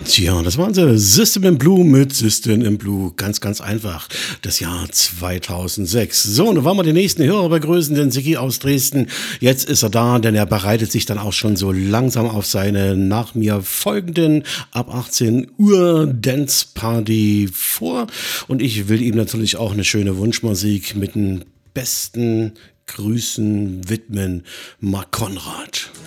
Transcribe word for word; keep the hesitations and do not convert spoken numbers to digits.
Tja, das waren sie. System in Blue mit System in Blue. Ganz, ganz einfach. Das Jahr zweitausendsechs. So, nun wollen wir den nächsten Hörer begrüßen, den Sigi aus Dresden. Jetzt ist er da, denn er bereitet sich dann auch schon so langsam auf seine nach mir folgenden ab achtzehn Uhr Dance Party vor. Und ich will ihm natürlich auch eine schöne Wunschmusik mit den besten Grüßen widmen. Mark Konrad.